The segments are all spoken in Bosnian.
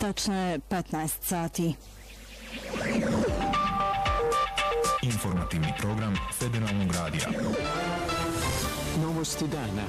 Tačno je 15 sati. Informativni program Federalnog radija. Novosti dana.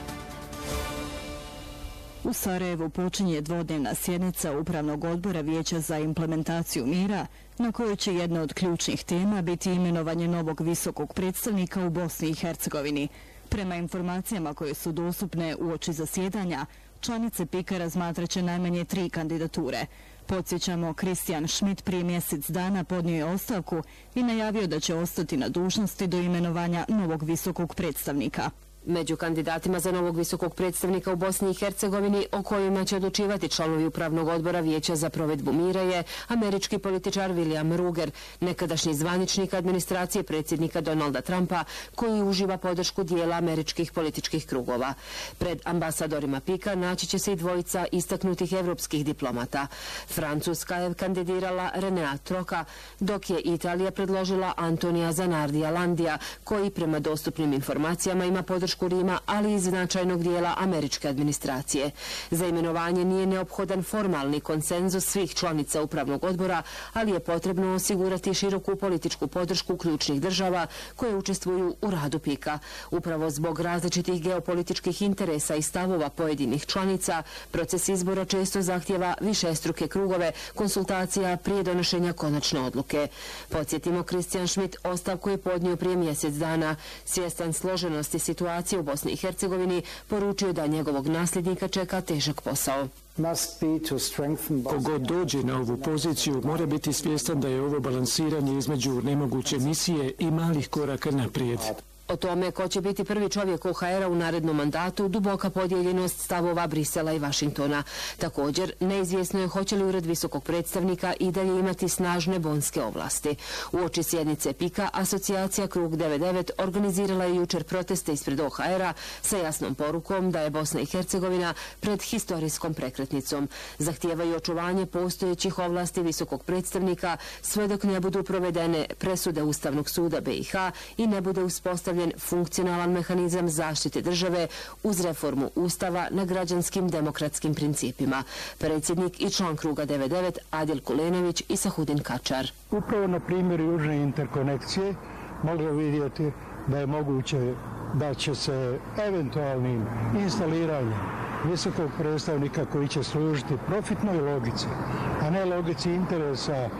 U Sarajevu počinje dvodnevna sjednica Upravnog odbora Vijeća za implementaciju mira, na kojoj će jedna od ključnih tema biti imenovanje novog visokog predstavnika u Bosni i Hercegovini. Prema informacijama koje su dostupne uoči zasjedanja, članice PIK-a razmatraće najmanje 3 kandidature. Podsjećamo, Christian Schmidt prije mjesec dana podnio je ostavku i najavio da će ostati na dužnosti do imenovanja novog visokog predstavnika. Među kandidatima za novog visokog predstavnika u Bosni i Hercegovini, o kojima će odlučivati članovi Upravnog odbora Vijeća za provedbu mira, je američki političar William Ruger, nekadašnji zvaničnik administracije predsjednika Donalda Trumpa, koji uživa podršku dijela američkih političkih krugova. Pred ambasadorima PIK-a naći će se i dvojica istaknutih evropskih diplomata. Francuska je kandidirala Renea Troka, dok je Italija predložila Antonija Zanardija Landija, koji prema dostupnim informacijama ima podršku Rima, ali iz značajnog dijela američke administracije. Za imenovanje nije neophodan formalni konsenzus svih članica Upravnog odbora, ali je potrebno osigurati široku političku podršku ključnih država koje učestvuju u radu PIK-a. Upravo zbog različitih geopolitičkih interesa i stavova pojedinih članica, proces izbora često zahtjeva višestruke krugove konsultacija prije donošenja konačne odluke. Podsjetimo, Christian Schmidt ostavku je podnio prije mjesec dana. Svjestan složenosti situacije u Bosni i Hercegovini, poručio da njegovog nasljednika čeka težak posao. Kogod dođe na ovu poziciju mora biti svjestan da je ovo balansiranje između nemoguće misije i malih koraka naprijed. O tome ko će biti prvi čovjek OHR-a u narednom mandatu, duboka podijeljenost stavova Brisela i Vašingtona. Također, neizvjesno je hoće li ured visokog predstavnika i dalje imati snažne bonske ovlasti. Uoči sjednice PIK-a, asocijacija Krug 99 organizirala je jučer proteste ispred OHR-a sa jasnom porukom da je Bosna i Hercegovina pred historijskom prekretnicom. Zahtijevaju očuvanje postojećih ovlasti visokog predstavnika sve dok ne budu provedene presude Ustavnog suda BiH i ne bude uspostavljen funkcionalan mehanizam zaštite države uz reformu Ustava na građanskim demokratskim principima. Predsjednik i član Kruga 99 Adil Kulenović i Sahudin Kačar. Upravo na primjeru južne interkonekcije moglo vidjeti da je moguće da će se eventualnim instaliranjem visokog predstavnika koji će služiti profitnoj logici, a ne logici interesa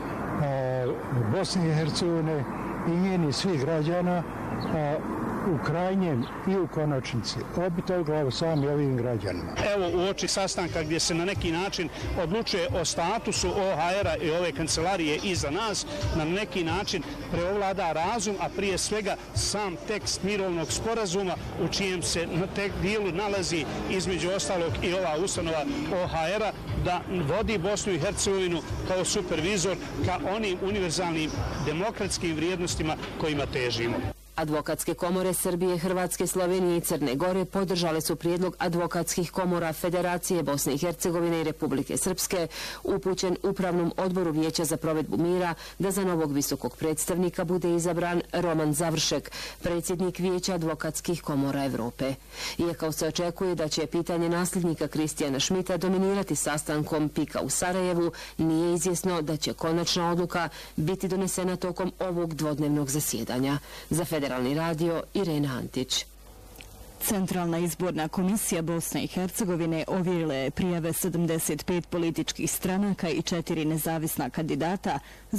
Bosne i Hercegovine i njeni svih građana, u krajnjem i u konačnici obito u glavu sami ovim građanima. Evo uoči sastanka gdje se na neki način odlučuje o statusu OHR-a i ove kancelarije iza nas, na neki način preovlada razum, a prije svega sam tekst mirovnog sporazuma u čijem se na tek dijelu nalazi između ostalog i ova ustanova OHR-a da vodi Bosnu i Hercegovinu kao supervizor ka onim univerzalnim demokratskim vrijednostima kojima težimo. Advokatske komore Srbije, Hrvatske, Slovenije i Crne Gore podržale su prijedlog advokatskih komora Federacije Bosne i Hercegovine i Republike Srpske upućen Upravnom odboru Vijeća za provedbu mira da za novog visokog predstavnika bude izabran Roman Završek, predsjednik Vijeća advokatskih komora Evrope. Iako se očekuje da će pitanje nasljednika Christiana Schmidta dominirati sastankom PIK-a u Sarajevu, nije izvjesno da će konačna odluka biti donesena tokom ovog dvodnevnog zasjedanja. Za Federalni radio, Irena Antić. Centralna izborna komisija Bosne i Hercegovine ovjerila je prijave 75 političkih stranaka i 4 nezavisna kandidata